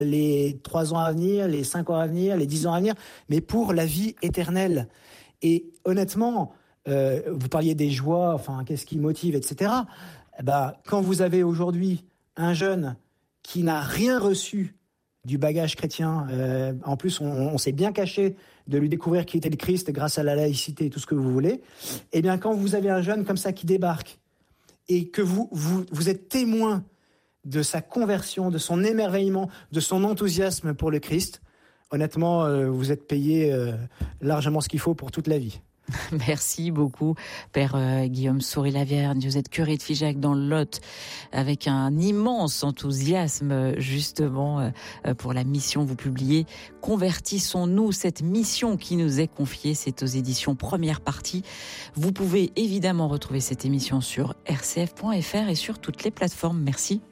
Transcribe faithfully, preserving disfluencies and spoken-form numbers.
les trois ans à venir, les cinq ans à venir, les dix ans à venir, mais pour la vie éternelle. Et honnêtement, euh, vous parliez des joies, enfin, qu'est-ce qui motive, et cetera. Eh ben, quand vous avez aujourd'hui un jeune qui n'a rien reçu du bagage chrétien, euh, en plus on, on s'est bien caché de lui découvrir qui était le Christ grâce à la laïcité et tout ce que vous voulez, eh bien quand vous avez un jeune comme ça qui débarque et que vous, vous, vous êtes témoin de sa conversion, de son émerveillement, de son enthousiasme pour le Christ, honnêtement, euh, vous êtes payé euh, largement ce qu'il faut pour toute la vie. Merci beaucoup, Père euh, Guillaume Soury-Lavierne. Vous êtes curé de Figeac dans le Lot, avec un immense enthousiasme justement euh, pour la mission. Vous publiez « Convertissons-nous », cette mission qui nous est confiée. C'est aux éditions Première Partie. Vous pouvez évidemment retrouver cette émission sur r c f point f r et sur toutes les plateformes. Merci.